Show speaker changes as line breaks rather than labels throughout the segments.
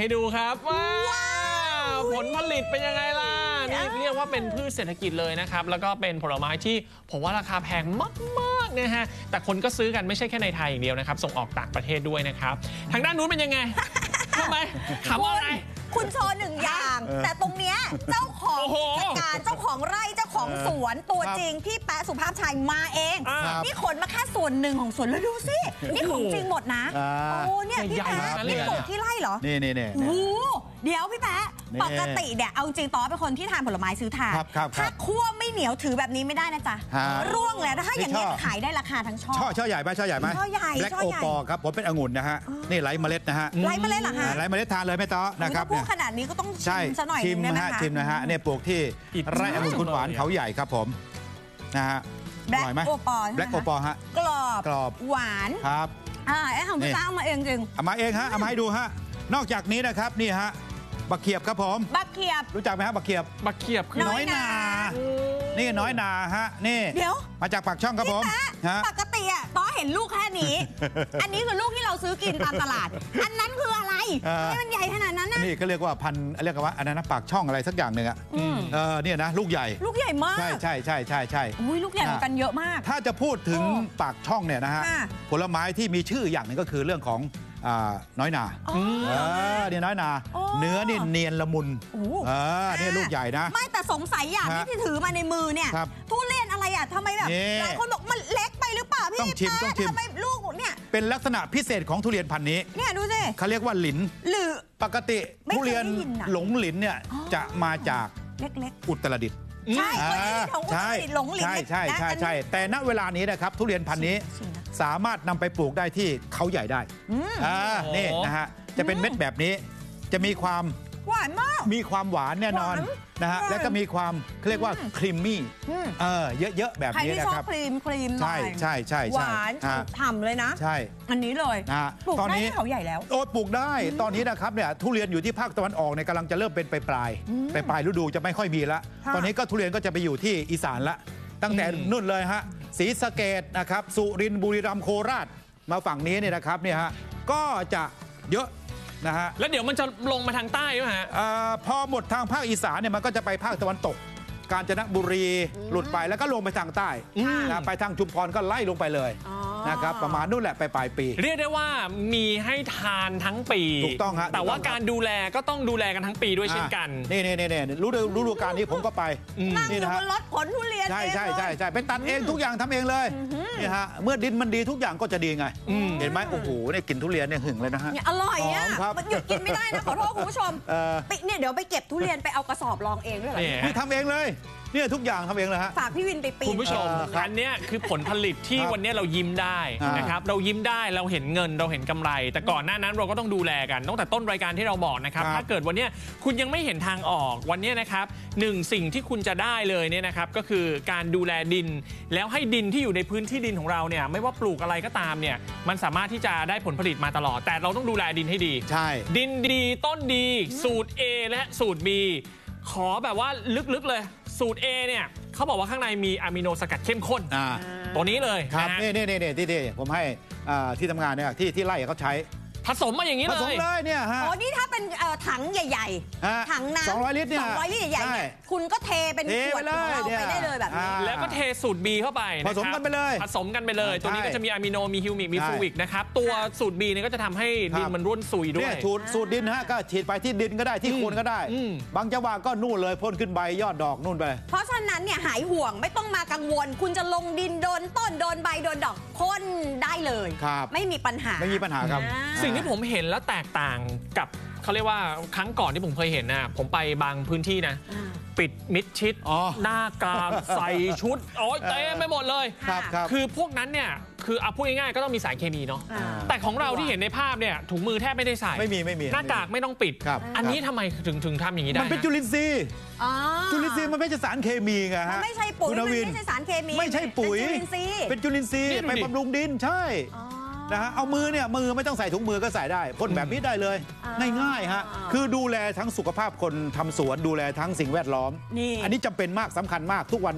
ให้ดูครับว้าวผลผลิตเป็นยังไงล่ะนี่เรียกว่าเป็นพืชเศรษฐกิจเลยนะครับแล้วก็เป็นผลไม้ที่ผมว่าราคาแพงมากๆนะฮะแต่คนก็ซื้อกันไม่ใช่แค่ในไทยอย่างเดียวนะครับส่งออกต่างประเทศด้วยนะครับทางด้านนู้นเป็นยังไงทำไมขำอะไร
คุณโชว์หนึ่งอย่างแต่ตรงเนี้ยเจ้าของกิจการเจ้าของไร่เจ้าของสวนตัวจริงพี่แป๊ะสุภาพชัยมาเองนี่ขนมาแค่ส่วนหนึ่งของสวนแล้วดูสินี่ของจริงหมดนะโอ้เนี่ยพี่แป๊ะนี่ปลูกที่ไร่เหรอ
นี่
โอ้เดี๋ยวพี่แป๊ะปกติเนี่ยเอาจริงต่อเป็นคนที่ทานผลไม้ซื้อทานถ้าคั่วไม่เหนียวถือแบบนี้ไม่ได้นะจ๊ะร่วงแล้วถ้าอย่างนี้ขายได้ราคาทั้งช่อ
ใหญ่ไหมช่อใหญ่ไหมแบล็คโอปอครับผมเป็นองุ่นนะฮะนี่ไร้เมล็ดนะฮะ
ไร้เมล็ดเหรอคะ
ไร้เมล็ดทานเลยไม่ต้อนะครับ
พูดขนาดนี้ก็ต้องชิมซะหน่อย
ชิมนะฮะเนี่ยปลูกที่ไร่องุ่นคุณหวานเขาใหญ่ครับผมนะฮะ
แบล็คโอปอ
แบล็คโอปอฮะ
กรอบหวาน
ครับ
ไอ้ของพี่เอามาเองจริง
เอามาเองฮะเอามาให้ดูฮะนอกจากนี้นะครับนี่ฮะบักเขียบครับผม
บักเขียบ
รู้จักไหมฮะบักเขียบคือน้อยนานี่น้อยนาฮะนี่
เดี๋ยว
มาจากปากช่องครับผม
ปกติอ่ะต้อเห็นลูกแค่นี้อันนี้คือลูกที่เราซื้อกินตามตลาดอันนั้นคืออะไรที่มันใหญ่ขนาดนั้นนะ
นี่ก็เรียกว่าพันเรียกว่าอันนั้นปากช่องอะไรสักอย่างหนึ่งอ่ะเนี่ยนะลูกใหญ่
มาก
ใช่
อุ้ยลูกใหญ่กันเยอะมาก
ถ้าจะพูดถึงปากช่องเนี่ยนะฮะผลไม้ที่มีชื่ออย่างหนึ่งก็คือเรื่องของน้อยนาเนี่ยน้อยนาเนื้อนี่เนียนละมุนนี่ลูกใหญ่นะ
ไม่แต่สงสัยอย่างที่ถือมาในมือเนี่ยทุเรียนอะไรอ่ะทำไมแบบหลายคนบอกมันเล็กไปหรือเปล่าพี่
ต้องชิม
ทำไมลูกเนี่ย
เป็นลักษณะพิเศษของทุเรียนพันธุ์นี้
เนี่ยดูสิ
เขาเรียกว่าหลิน
หรือ
ปกติทุเรียนหลงหลินเนี่ยจะมาจาก
เล็ก
อุตรดิตถ์
ใช่หลงหลิน
ใช่แต่ณเวลานี้นะครับทุเรียนพันธุ์นี้สามารถนำไปปลูกได้ที่เขาใหญ่ได้นี่นะฮะจะเป็นเม็ดแบบนี้จะมีความ
หวานมาก
มีความหวานแน่นอนนะฮะแล้วก็มีความเรียกว่าครีมมี่เยอะๆแบบนี้นะครับ
ใครที่ชอบครีมหน่อย
ใช่
หวานฉ่ำเลยนะ
ใช่
อันนี้เลยปลูกได้ที่เขาใหญ่แล้ว
ปลูกได้ตอนนี้นะครับเนี่ยทุเรียนอยู่ที่ภาคตะวันออกเนี่ยกำลังจะเริ่มเป็นปลายฤดูจะไม่ค่อยมีละตอนนี้ก็ทุเรียนก็จะไปอยู่ที่อีสานละตั้งแต่นู่นเลยฮะศรีสะเกษนะครับสุรินทร์บุรีรัมย์โคราชมาฝั่งนี้เนี่ยนะครับเนี่ยฮะก็จะเยอะนะฮะ
แล้วเดี๋ยวมันจะลงมาทางใต้ไหมฮะ
พอหมดทางภาคอีสานเนี่ยมันก็จะไปภาคตะวันตกกาญจนบุรีหลุดไปแล้วก็ลงไปทางใต้ไปทางชุมพรก็ไล่ลงไปเลยนะครับประมาณนู่นแหละไปปลายปี
เรียกได้ว่ามีให้ทานทั้งปี
ถูกต้องฮะ
แต่ว่าการดูแลก็ต้องดูแลกันทั้งปีด้วยเช่นกัน
นี่ฤดูกาลนี้ผมก็ไป
นี่นะรถขนทุเรียน
ใช่ไปตัดเองทุกอย่างทำเองเลยนี่ฮะเมื่อดินมันดีทุกอย่างก็จะดีไงเห็นไหมโอ้โหเนี่ยกินทุเรียนเนี่ยหึงเลยนะฮะ
อร่อยอ่ะมันหยุดกินไม่ได้นะขอโทษคุณผู้ชมเนี่ยเดี๋ยวไปเก็บทุเรียนไปเอากระสอบรองเองด้วยเหรอ
นี่ทำเองเลยเนี่ยทุกอย่างทำเองเลยฮะ
ฝากพี่วินไปปีน
คุณผู้ชมอันนี้คือผลผลิตที่วันนี้เรายิ้มได้นะครับเรายิ้มได้เราเห็นเงินเราเห็นกำไรแต่ก่อนหน้านั้นเราก็ต้องดูแลกันตั้งแต่ต้นรายการที่เราบอกนะครับถ้าเกิดวันนี้คุณยังไม่เห็นทางออกวันนี้นะครับสิ่งที่คุณจะได้เลยเนี่ยนะครับก็คือการดูแลดินแล้วให้ดินที่อยู่ในพื้นที่ดินของเราเนี่ยไม่ว่าปลูกอะไรก็ตามเนี่ยมันสามารถที่จะได้ผลผลิตมาตลอดแต่เราต้องดูแลดินให้ดี
ใช่
ดินดีต้นดีสูตร A และสูตร B ขอแบบว่าลึกๆเลยสูตร A เนี่ยเขาบอกว่าข้างในมีอะมิโนสกัดเข้มข้นตัวนี้เลย
ครับนี่ที่ผมให้ที่ทำงานเนี่ยที่ไล่เขาใช้
ผสมมาอย่างนี้เลย
ผสมเลยเนี่ยฮะ
อ๋อนี่ถ้าเป็นถังใหญ่ๆถังน้ำ
200 ลิตรเนี่ย
200 ลิตรใหญ่ๆเนี่ยคุณก็เทเป็นขวดไปได้เลยแบบนี้
แล้วก็เทสูตร B เข้าไป
ผสมกันไปเลย
ตัวนี้ก็จะมีอะมิโนมีฮิวมิกมีฟูวิกนะครับตัวสูตร B เนี่ยก็จะทำให้ดินมันร่วนซุยด้วย
สูตรดินฮะก็ฉีดไปที่ดินก็ได้ที่โคนก็ได้บางจังหวะก็นู่นเลยพ่นขึ้นใบยอดดอกนู่นไป
เพราะฉะนั้นเนี่ยหายห่วงไม่ต้องมากังวลคุณจะลงดินโดนต้นโดนใบโดนดอกพ่นได้เลยไม่มีปัญหา
ครับ
สิ่งที่ผมเห็นแล้วแตกต่างกับเขาเรียกว่าครั้งก่อนที่ผมเคยเห็นนะผมไปบางพื้นที่นะปิดมิดชิดหน้ากากใส่ชุดเต็มไปหมดเลยคือพวกนั้นเนี่ยคือเอาพูดง่ายๆก็ต้องมีสารเคมีเนาะแต่ของเราที่เห็นในภาพเนี่ยถุงมือแทบไม่ได้ใส่
ไม่มี
หน้ากากไม่ต้องปิดอันนี้ทำไมถึงทำอย่างนี้ได้
มันเป็นจุลินทรีย์มันไม่ใช่สารเคมีไงฮะ
ไม่ใช่ปุ๋ยไม่ใช่สารเคมี
ไม่ใช่ปุ๋ยเป็นจุลินทรีย์ไปบำรุงดินใช่นะฮะเอามือไม่ต้องใส่ถุงมือก็ใส่ได้พ่นแบบนี้ได้เลยง่ายๆฮะคือดูแลทั้งสุขภาพคนทำสวนดูแลทั้งสิ่งแวดล้อมอันนี้จำเป็นมากสำคัญมากทุกวันนี้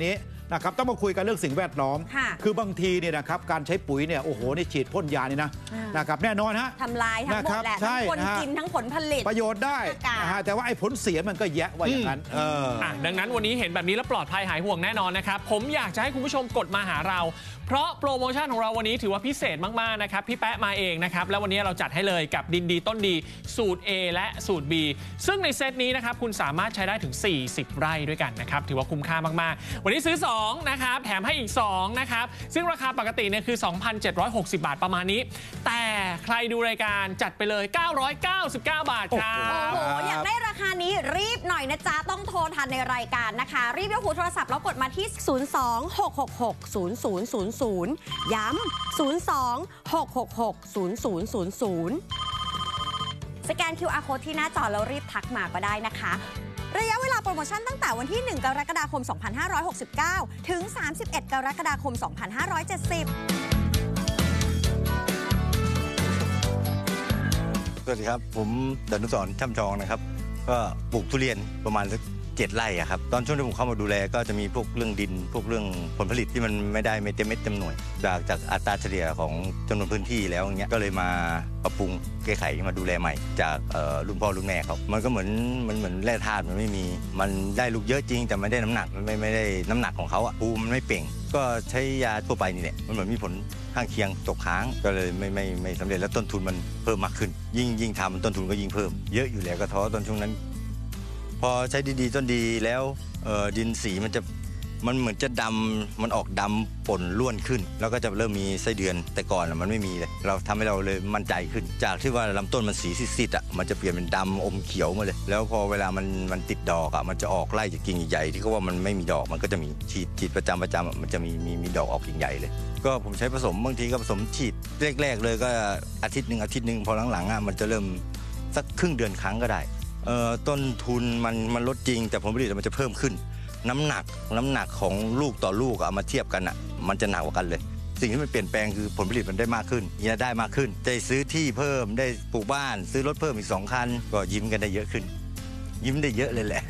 นะครับต้องมาคุยกันเรื่องสิ่งแวดล้อม คือบางทีเนี่ยนะครับการใช้ปุ๋ยเนี่ยโอ้โหนี่ฉีดพ่นยานี่นะครับแน่นอนฮะ
ทำลายทั้งหมดแหละทั้งคนกินทั้งผลผลิต
ประโยชน์ได้แต่ว่าไอ้ผลเสียมันก็แยะว่าอย่างนั้น
ดังนั้นวันนี้เห็นแบบนี้แล้วปลอดภัยหายห่วงแน่นอนนะครับผมอยากจะให้คุณผู้ชมกดมาหาเราเพราะโปรโมชั่นของเราวันนี้ถือว่าพิเศษมากๆนะครับพี่แป๊ะมาเองนะครับแล้ววันนี้เราจัดให้เลยกับดินดีต้นดีสูตร A และสูตร B ซึ่งในเซตนี้นะครับคุณสามารถใช้ได้ถึง40 ไร่ด้วยกันนะครับถือว่าคุ้มค่ามากๆวันนี้ซื้อ2นะครับแถมให้อีก2นะครับซึ่งราคาปกติเนี่ยคือ 2,760 บาทประมาณนี้แต่ใครดูรายการจัดไปเลย999 บาทครับ
โอ้โหอยากได้ราคานี้รีบหน่อยนะจ๊ะต้องโทรทันในรายการนะคะรีบยกหูโทรศัพท์แล้วกดมาที่026660000ย้ำ026660000สแกน QR Code ที่หน้าจอแล้วรีบทักมาก็ได้นะคะระยะเวลาโปรโมชั่นตั้งแต่วันที่1 กรกฎาคม 2569 ถึง 31 กรกฎาคม 2570
สวัสดีครับผมดนุสรณ์ช่ำชองนะครับก็ปลูกทุเรียนประมาณสัก7 ไร่ครับตอนช่วงที่ผมเข้ามาดูแลก็จะมีพวกเรื่องดินพวกเรื่องผลผลิตที่มันไม่ได้ไม่เต็มเม็ดเต็มหน่วยจากอัตราเฉลี่ยของจำนวนพื้นที่แล้วอย่างเงี้ยก็เลยมาปรับปรุงแก้ไขมาดูแลใหม่จากรุ่นพ่อรุ่นแม่เขามันก็เหมือนแร่ธาตุมันไม่มีมันได้ลูกเยอะจริงแต่ไม่ได้น้ำหนักมันไม่ได้น้ำหนักของเขาอ่ะภูมันไม่เป่งก็ใช้ยาทั่วไปนี่แหละมันเหมือนมีผลข้างเคียงตกค้างก็เลยไม่สำเร็จแล้วต้นทุนมันเพิ่มมากขึ้นยิ่งทำต้นทุนก็ยิ่งเพิ่มเยอะอยู่แล้วก็ท้อตอนช่วงนั้นพอใช้ดีต้นดีแล้วดินสีมันเหมือนจะดำมันออกดำป่นล้วนขึ้นแล้วก็จะเริ่มมีไส้เดือนแต่ก่อนมันไม่มีเลยเราทำให้เราเลยมั่นใจขึ้นจากที่ว่าลำต้นมันสีซีดๆอ่ะมันจะเปลี่ยนเป็นดำอมเขียวมาเลยแล้วพอเวลามันติดดอกอ่ะมันจะออกไล่จากกิ่งใหญ่ที่เขาว่ามันไม่มีดอกมันก็จะมีฉีดประจำมันจะมีดอกออกกิ่งใหญ่เลยก็ผมใช้ผสมบางทีก็ผสมฉีดแรกๆเลยก็อาทิตย์หนึ่งพอหลังๆอ่ะมันจะเริ่มสักครึ่งเดือนครั้งก็ได้ต้นทุนมันลดจริงแต่ผลผลิตมันจะเพิ่มขึ้นน้ำหนักของลูกต่อลูกเอามาเทียบกันอ่ะมันจะหนักกว่ากันเลยสิ่งที่มันเปลี่ยนแปลงคือผลผลิตมันได้มากขึ้นได้มากขึ้นได้ซื้อที่เพิ่มได้ปลูกบ้านซื้อรถเพิ่มอีก2 คันก็ยิ้มกันได้เยอะขึ้นยิ้มได้เยอะเลยแหละ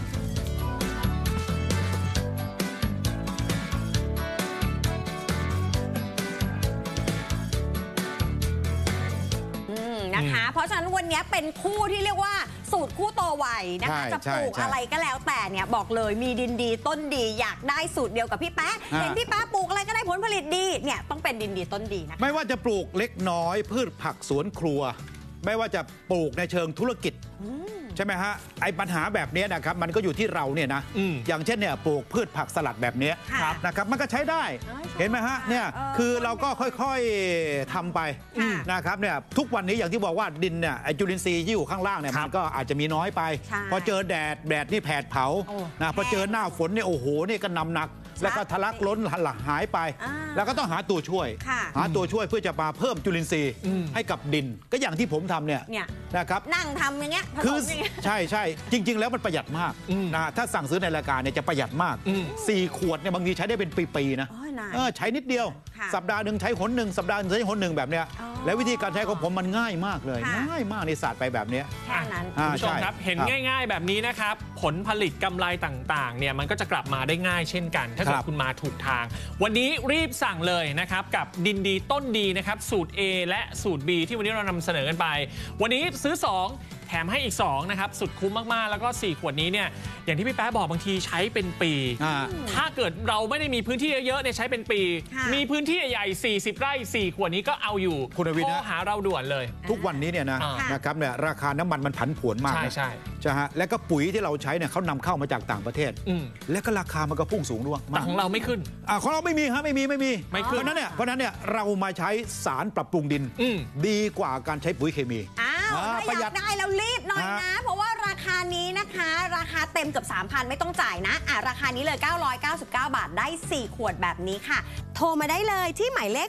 นะคะเพราะฉะนั้นวันนี้เป็นคู่ที่เรียกว่าสูตรคู่โตไวนะคะจะปลูกอะไรก็แล้วแต่เนี่ยบอกเลยมีดินดีต้นดีอยากได้สูตรเดียวกับพี่แป๊ะเห็นพี่แป๊ะปลูกอะไรก็ได้ผลผลิตดีเนี่ยต้องเป็นดินดีต้นดีนะคะ
ไม่ว่าจะปลูกเล็กน้อยพืชผักสวนครัวไม่ว่าจะปลูกในเชิงธุรกิจใช่ไหมฮะไอ้ปัญหาแบบนี้นะครับมันก็อยู่ที่เราเนี่ยนะอย่างเช่นเนี่ยปลูกพืชผักสลัดแบบนี้นะครับมันก็ใช้ได้เห็นไหมฮะเนี่ยคือเราก็ค่อยๆทำไปนะครับเนี่ยทุกวันนี้อย่างที่บอกว่าดินเนี่ยไอ้จุลินทรีย์ที่อยู่ข้างล่างเนี่ยมันก็อาจจะมีน้อยไปพอเจอแดดนี่แผดเผานะพอเจอหน้าฝนเนี่ยโอ้โหนี่ก็นำหนักแล้วก็ทะลักล้นหายไปแล้วก็ต้องหาตัวช่วยเพื่อจะมาเพิ่มจุลินทรีย์ให้กับดินก็อย่างที่ผมทำเนี่ยนะครับ
นั่งทำอย่างเงี้ย
คือใช่จริงๆแล้วมันประหยัดมากนะถ้าสั่งซื้อในรายการเนี่ยจะประหยัดมาก4 ขวดเนี่ยบางทีใช้ได้เป็นปีๆนะใช้นิดเดียวสัปดาห์หนึ่งใช้หนหนึ่งสัปดาห์นึงใช้หนหนึ่งแบบเนี้ยแล้ววิธีการใช้ของผมมันง่ายมากเลยง่ายมากในศาสตร์ไปแบบนี้
แค่นั้น
คุณผู้ชมครับเห็นง่ายๆแบบนี้นะครับผลผลิตกำไรต่างๆเนี่ยมันก็จะกลับมาได้ง่ายเช่นกันถ้าเกิดคุณมาถูกทางวันนี้รีบสั่งเลยนะครับกับดินดีต้นดีนะครับสูตร A และสูตร B ที่วันนี้เรานำเสนอกันไปวันนี้ซื้อ2แถมให้อีก2นะครับสุดคุ้มมากๆแล้วก็4 ขวดนี้เนี่ยอย่างที่พี่แป๊ะบอกบางทีใช้เป็นปีถ้าเกิดเราไม่ได้มีพื้นที่เยอะๆเนี่ยใช้เป็นปีมีพื้นที่ใหญ่40 ไร่4 ขวดนี้ก็เอาอยู่โทรหาเราด่วนเลย
ทุกวันนี้เนี่ยนะครับเนี่ยราคาน้ำมันผันผวนมาก
ใช่
ฮะและก็ปุ๋ยที่เราใช้เนี่ยเขานำเข้ามาจากต่างประเทศและก็ราคามันก็พุ่งสูงด้วย
แต่ของเราไม่ขึ้น
ของเราไม่มีฮะไม่มีเพราะนั้นเนี่ยเรามาใช้สารปรับปรุงดินดีกว่าการใช้ปุ๋ยเคมี
ถ้าอยากได้แล้วรีบหน่อยนะเพราะว่าราคานี้นะคะราคาเต็มเกือบ 3,000 ไม่ต้องจ่ายนะราคานี้เลย999 บาทได้4 ขวดแบบนี้ค่ะโทรมาได้เลยที่หมายเลข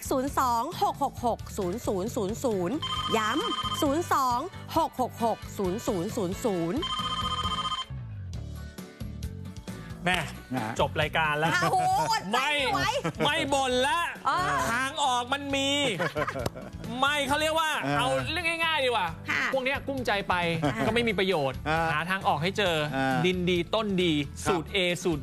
02-666-0000ย้ำ02-666-0000
แม่จบรายการแล้วไม่บ่นแล้วทางออกมันมีไม่เขาเรียกว่าเอาเรื่องง่ายๆดีกว่าพวกนี้กุ้มใจไปก็ไม่มีประโยชน์หาทางออกให้เจอดินดีต้นดีสูตร A สูตร